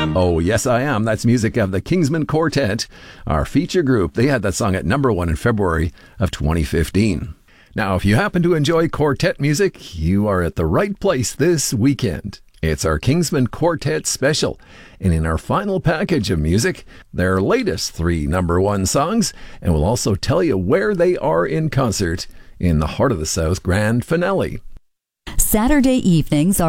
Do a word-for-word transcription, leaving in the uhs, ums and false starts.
Oh, yes, I am. That's music of the Kingsmen Quartet, our feature group. They had that song at number one in February of twenty fifteen. Now, if you happen to enjoy quartet music, you are at the right place this weekend. It's our Kingsmen Quartet special. And in our final package of music, their latest three number one songs, and we'll also tell you where they are in concert in the Heart of the South grand finale. Saturday evenings are